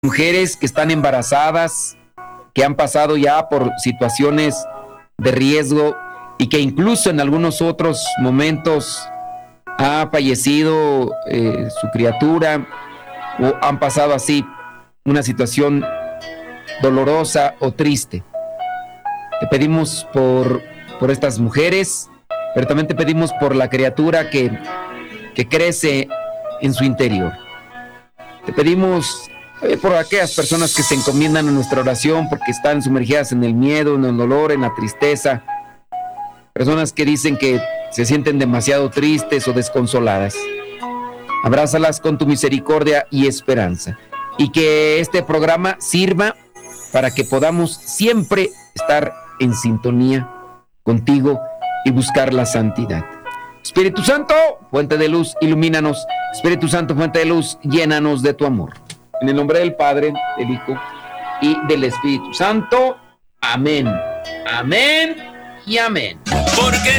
mujeres que están embarazadas, que han pasado ya por situaciones de riesgo y que incluso en algunos otros momentos ha fallecido su criatura o han pasado así una situación dolorosa o triste. Te pedimos por estas mujeres, pero también te pedimos por la criatura que crece en su interior. Te pedimos por aquellas personas que se encomiendan a nuestra oración porque están sumergidas en el miedo, en el dolor, en la tristeza. Personas que dicen que se sienten demasiado tristes o desconsoladas. Abrázalas con tu misericordia y esperanza. Y que este programa sirva para que podamos siempre estar en sintonía contigo y buscar la santidad. Espíritu Santo, fuente de luz, ilumínanos. Espíritu Santo, fuente de luz, llénanos de tu amor. En el nombre del Padre, del Hijo y del Espíritu Santo. Amén. Amén y amén. Porque